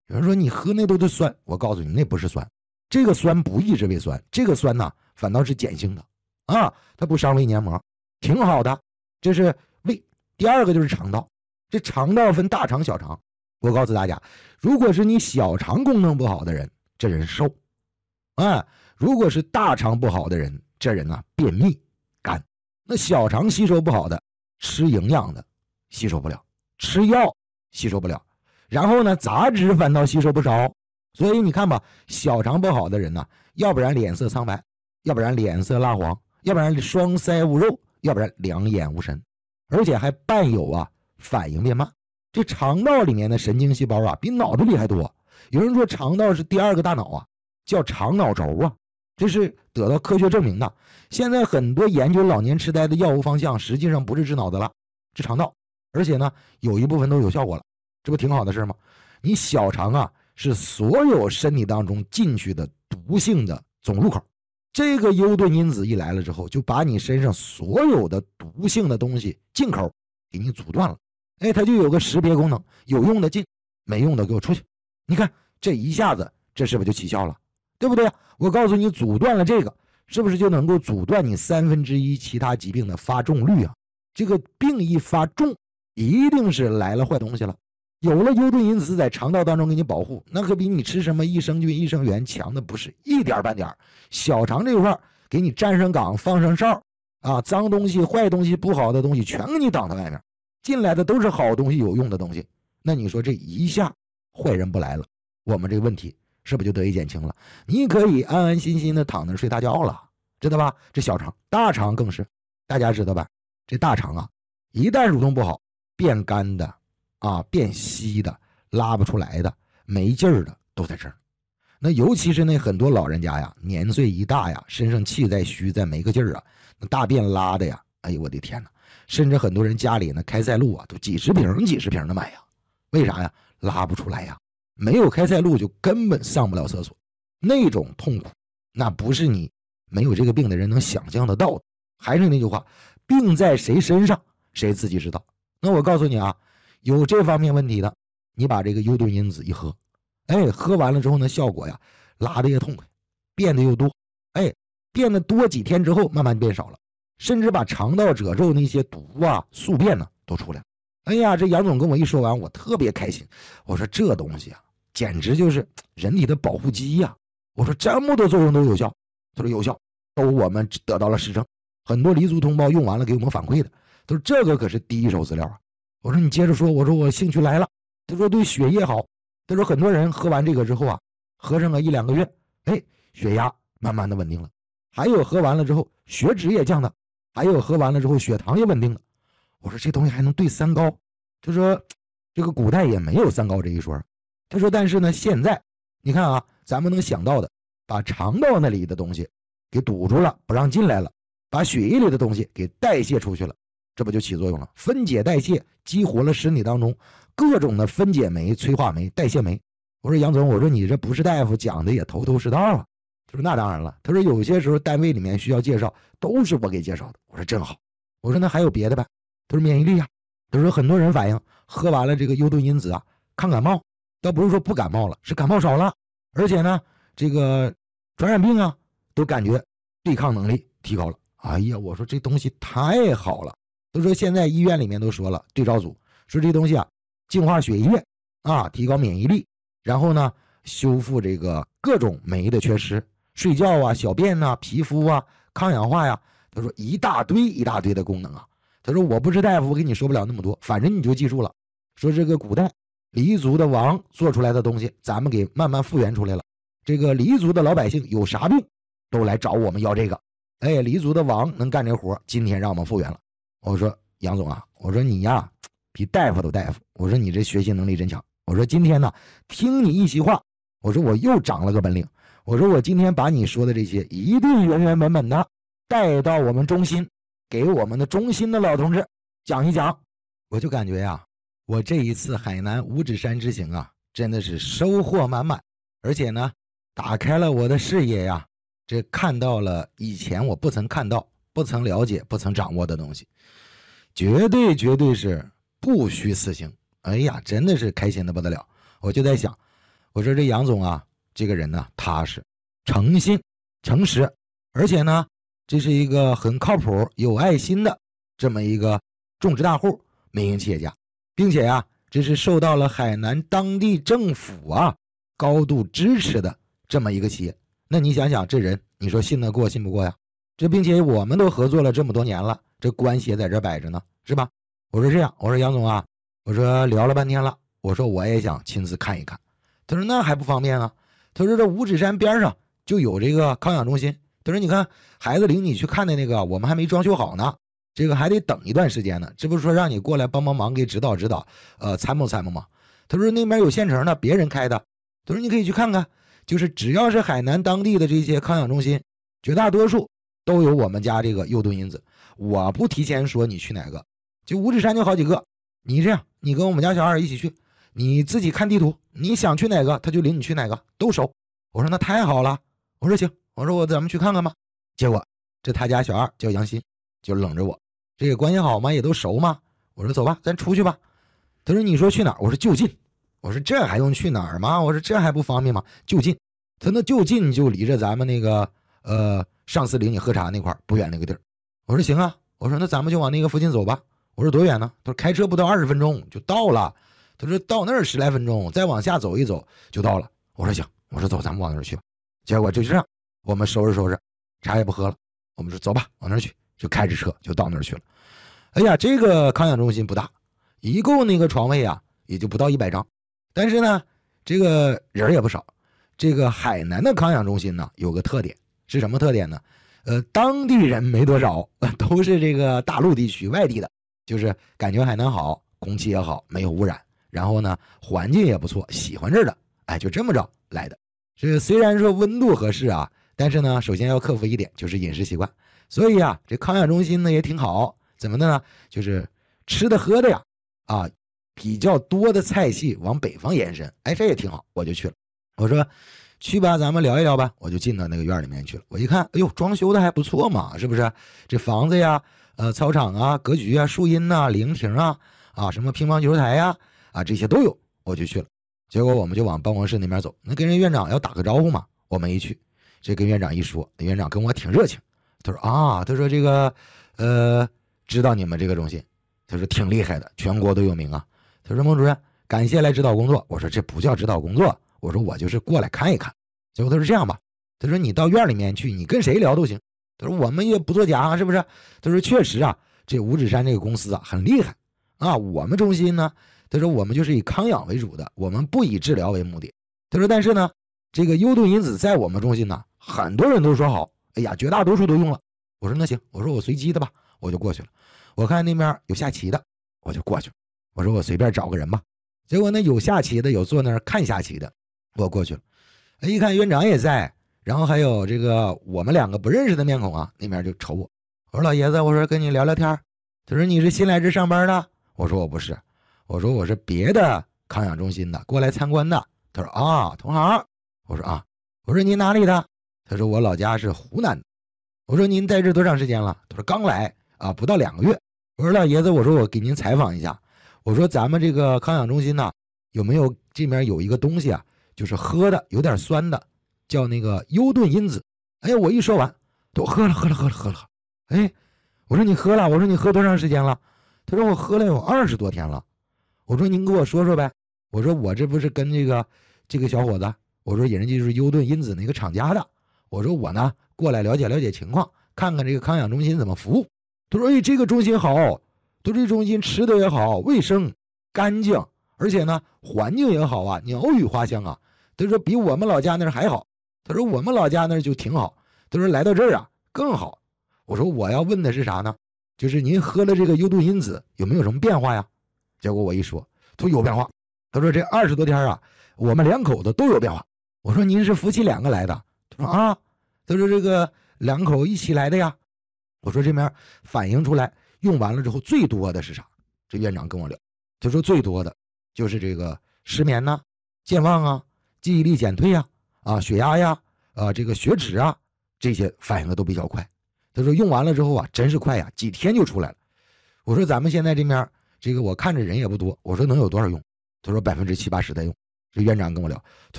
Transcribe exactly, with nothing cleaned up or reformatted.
有人说你喝那都是酸，我告诉你那不是酸，这个酸不一直为酸，这个酸呢反倒是碱性的啊，它不伤胃黏膜，挺好的。这是胃。第二个就是肠道，这肠道分大肠小肠。我告诉大家，如果是你小肠功能不好的人，这人瘦啊；如果是大肠不好的人，这人啊便秘干。那小肠吸收不好的，吃营养的吸收不了，吃药吸收不了，然后呢杂质反倒吸收不少。所以你看吧，小肠不好的人呢、啊，要不然脸色苍白，要不然脸色蜡黄，要不然双腮无肉，要不然两眼无神，而且还伴有啊反应变慢。这肠道里面的神经细胞啊比脑子里还多。有人说肠道是第二个大脑啊，叫肠脑轴啊，这是得到科学证明的。现在很多研究老年痴呆的药物方向实际上不是治脑子了，治肠道，而且呢有一部分都有效果了，这不挺好的事吗？你小肠啊是所有身体当中进去的毒性的总入口，这个优顿因子一来了之后，就把你身上所有的毒性的东西进口给你阻断了。哎，它就有个识别功能，有用的进，没用的给我出去。你看这一下子，这是不是就起效了，对不对啊？我告诉你，阻断了这个，是不是就能够阻断你三分之一其他疾病的发重率啊？这个病一发重，一定是来了坏东西了。有了优顿因子在肠道当中给你保护，那可比你吃什么益生菌、益生元强的不是一点半点。小肠这块给你站上岗、放上哨啊，脏东西、坏东西、不好的东西全给你挡在外面，进来的都是好东西、有用的东西。那你说这一下坏人不来了，我们这个问题是不是就得以减轻了？你可以安安心心的躺着睡大觉了，知道吧？这小肠、大肠更是，大家知道吧？这大肠啊，一旦蠕动不好，变干的啊，变稀的，拉不出来的，没劲儿的都在这儿。那尤其是那很多老人家呀，年岁一大呀，身上气在虚，再没个劲儿啊，那大便拉的呀，哎呦我的天哪！甚至很多人家里呢开塞露啊，都几十瓶几十瓶的买呀，为啥呀？拉不出来呀，没有开塞露就根本上不了厕所，那种痛苦，那不是你没有这个病的人能想象得到的。还是那句话，病在谁身上，谁自己知道。那我告诉你啊，有这方面问题的，你把这个优顿因子一喝，哎，喝完了之后呢，效果呀，拉的也痛快，变得又多，哎，变得多几天之后，慢慢变少了，甚至把肠道褶皱那些毒啊、宿便呢都出来了。哎呀，这杨总跟我一说完，我特别开心。我说这东西啊，简直就是人体的保护机呀、啊！我说这么多作用都有效，他说有效，都我们得到了实证，很多黎族同胞用完了给我们反馈的，他说这个可是第一手资料啊。我说你接着说，我说我兴趣来了。他说对血液好，他说很多人喝完这个之后啊，喝上个一两个月，哎，血压慢慢的稳定了，还有喝完了之后血脂也降了，还有喝完了之后血糖也稳定了。我说这东西还能对三高，他说这个古代也没有三高这一说。他说但是呢，现在你看啊，咱们能想到的，把肠道那里的东西给堵住了，不让进来了，把血液里的东西给代谢出去了，这不就起作用了？分解代谢激活了身体当中各种的分解酶、催化酶、代谢酶。我说杨总，我说你这不是大夫讲的也头头是道啊。他说那当然了，他说有些时候单位里面需要介绍都是我给介绍的。我说真好。我说那还有别的呗？他说免疫力啊。他说很多人反映喝完了这个优顿因子啊，抗感冒，倒不是说不感冒了，是感冒少了，而且呢这个传染病啊都感觉对抗能力提高了。哎呀，我说这东西太好了。都说现在医院里面都说了，对照组说这东西啊净化血液啊，提高免疫力，然后呢修复这个各种酶的缺失，睡觉啊、小便啊、皮肤啊、抗氧化呀，他说一大堆一大堆的功能啊。他说我不是大夫，我跟你说不了那么多，反正你就记住了，说这个古代黎族的王做出来的东西，咱们给慢慢复原出来了。这个黎族的老百姓有啥病都来找我们要这个，哎，黎族的王能干这活，今天让我们复原了。我说杨总啊，我说你呀比大夫都大夫，我说你这学习能力真强。我说今天呢听你一席话，我说我又长了个本领。我说我今天把你说的这些一定原原本本的带到我们中心，给我们的中心的老同志讲一讲。我就感觉呀，我这一次海南五指山之行啊，真的是收获满满，而且呢打开了我的视野呀，这看到了以前我不曾看到、不曾了解、不曾掌握的东西，绝对绝对是不虚此行。哎呀，真的是开心的不得了。我就在想， 我说这杨总啊，这个人呢踏实、诚信、诚实，而且呢，这是一个很靠谱、有爱心的这么一个种植大户、民营企业家，并且呀，这是受到了海南当地政府啊高度支持的这么一个企业。那你想想，这人你说信得过信不过呀？这并且我们都合作了这么多年了，这关系也在这摆着呢，是吧？我说这样，我说杨总啊，我说聊了半天了，我说我也想亲自看一看。他说那还不方便啊？他说这五指山边上就有这个康养中心。他说你看孩子领你去看的那个，我们还没装修好呢，这个还得等一段时间呢。这不是说让你过来帮帮忙，给指导指导，呃，参谋参谋吗？他说那边有现成的，别人开的。他说你可以去看看，就是只要是海南当地的这些康养中心，绝大多数都有我们家这个诱盾因子。我不提前说你去哪个，就五指山就好几个。你这样，你跟我们家小二一起去，你自己看地图，你想去哪个他就领你去哪个，都熟。我说那太好了，我说行，我说我咱们去看看吧。结果这他家小二叫杨鑫，就冷着我，这个关系好吗？也都熟吗？我说走吧，咱出去吧。他说你说去哪儿？我说就近。我说这还用去哪儿吗？我说这还不方便吗？就近。他那就近就离着咱们那个呃上次领你喝茶那块不远那个地儿。我说行啊，我说那咱们就往那个附近走吧。我说多远呢？他说开车不到二十分钟就到了。他说到那儿十来分钟，再往下走一走就到了。我说行，我说走，咱们往那儿去吧。结果就这样，我们收拾收拾，茶也不喝了，我们说走吧，往那儿去，就开着车就到那儿去了。哎呀，这个康养中心不大，一共那个床位啊也就不到一百张，但是呢，这个人也不少。这个海南的康养中心呢有个特点，是什么特点呢？呃，当地人没多少，都是这个大陆地区外地的，就是感觉海南好，空气也好，没有污染，然后呢环境也不错，喜欢这儿的，哎，就这么着来的。这虽然说温度合适啊，但是呢首先要克服一点，就是饮食习惯。所以啊这康养中心呢也挺好，怎么的呢？就是吃的喝的呀啊比较多的菜系往北方延伸，哎，这也挺好，我就去了。我说去吧，咱们聊一聊吧。我就进到那个院里面去了。我一看，哎呦，装修的还不错嘛，是不是？这房子呀，呃，操场啊，格局啊，树荫呐、凉亭啊，啊，什么乒乓球台呀，啊，这些都有。我就去了。结果我们就往办公室那边走。那跟人院长要打个招呼嘛。我们一去，这跟院长一说，院长跟我挺热情。他说啊，他说这个，呃，知道你们这个中心，他说挺厉害的，全国都有名啊。他说孟主任，感谢来指导工作。我说这不叫指导工作。我说我就是过来看一看。结果他说这样吧，他说你到院里面去，你跟谁聊都行。他说我们也不作假，是不是？他说确实啊，这五指山这个公司啊很厉害啊。我们中心呢，他说我们就是以康养为主的，我们不以治疗为目的。他说但是呢，这个优盾因子在我们中心呢，很多人都说好，哎呀，绝大多数都用了。我说那行，我说我随机的吧，我就过去了。我看那边有下棋的，我就过去了。我说我随便找个人吧。结果呢，有下棋的，有坐那儿看下棋的。我过去了，一看院长也在，然后还有这个我们两个不认识的面孔啊，那边就瞅我。我说老爷子，我说跟你聊聊天。他说你是新来这上班的？我说我不是，我说我是别的康养中心的，过来参观的。他说啊，同行。我说啊，我说您哪里的？他说我老家是湖南的。我说您在这多长时间了？他说刚来啊，不到两个月。我说老爷子，我说我给您采访一下，我说咱们这个康养中心呢，有没有这边有一个东西啊？就是喝的有点酸的，叫那个优盾因子。哎，我一说完，都喝了喝了喝了喝了。哎，我说你喝了，我说你喝多长时间了？他说我喝了有二十多天了。我说您给我说说呗。我说我这不是跟这个这个小伙子，我说人家就是优盾因子那个厂家的。我说我呢过来了解了解情况，看看这个康养中心怎么服务。他说哎，这个中心好，都这中心吃的也好，卫生干净，而且呢环境也好啊，鸟语花香啊。他说比我们老家那儿还好。他说我们老家那儿就挺好。他说来到这儿啊更好。我说我要问的是啥呢？就是您喝了这个优盾因子有没有什么变化呀？结果我一说，他说有变化。他说这二十多天啊，我们两口子都有变化。我说您是夫妻两个来的？他说啊，他说这个两口一起来的呀。我说这边反映出来用完了之后最多的是啥？这院长跟我聊，他说最多的就是这个失眠呐、健忘啊、记忆力减退呀、啊、血压呀、啊这个血脂啊，这些反应的都比较快。他说用完了之后啊，真是快呀，几天就出来了。我说咱们现在这边这个我看着人也不多，我说能有多少用？他说百分之七八十在用。这院长跟我聊，